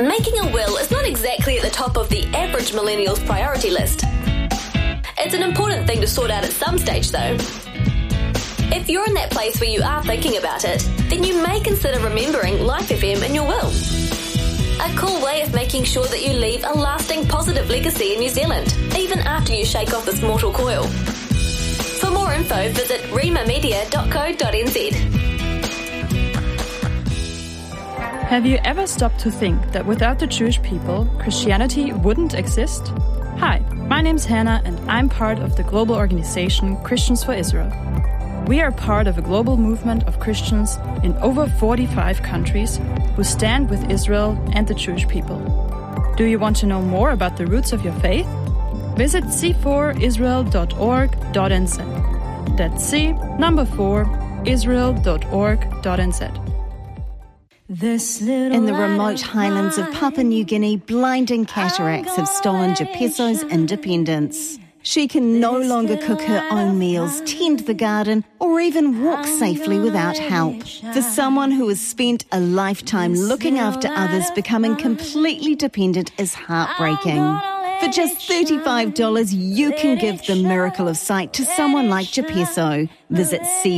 Making a will is not exactly at the top of the average millennial's priority list. It's an important thing to sort out at some stage though. If you're in that place where you are thinking about it, then you may consider remembering Life FM in your will. A cool way of making sure that you leave a lasting positive legacy in New Zealand, even after you shake off this mortal coil. For more info, visit rimamedia.co.nz. Have you ever stopped to think that without the Jewish people, Christianity wouldn't exist? Hi, my name's Hannah and I'm part of the global organization Christians for Israel. We are part of a global movement of Christians in over 45 countries who stand with Israel and the Jewish people. Do you want to know more about the roots of your faith? Visit c4israel.org.nz. That's c4israel.org.nz. In the remote highlands of Papua New Guinea, blinding cataracts have stolen Japesso's independence. She can no longer cook her own meals, tend the garden, or even walk safely without help. For someone who has spent a lifetime looking after others, becoming completely dependent is heartbreaking. For just $35, you can give the miracle of sight to someone like Japesso. Visit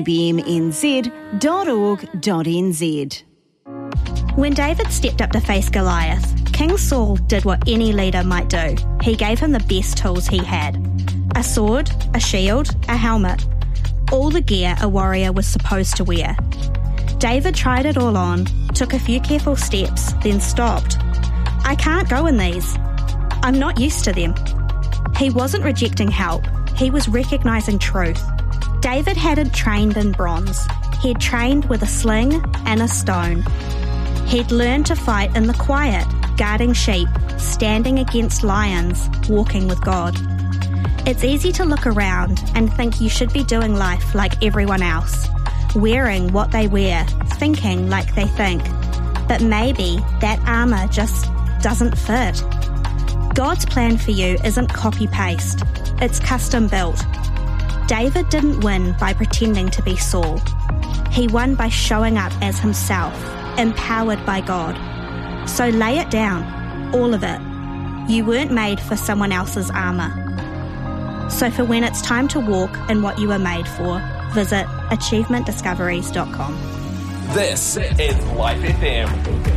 cbmnz.org.nz. When David stepped up to face Goliath, King Saul did what any leader might do. He gave him the best tools he had. A sword, a shield, a helmet. All the gear a warrior was supposed to wear. David tried it all on, took a few careful steps, then stopped. I can't go in these. I'm not used to them. He wasn't rejecting help. He was recognising truth. David hadn't trained in bronze. He'd trained with a sling and a stone. He'd learned to fight in the quiet, guarding sheep, standing against lions, walking with God. It's easy to look around and think you should be doing life like everyone else, wearing what they wear, thinking like they think. But maybe that armour just doesn't fit. God's plan for you isn't copy-paste, it's custom-built. David didn't win by pretending to be Saul. He won by showing up as himself, empowered by God. So lay it down, all of it. You weren't made for someone else's armour. So for when it's time to walk in what you were made for, visit achievementdiscoveries.com. This is Life FM.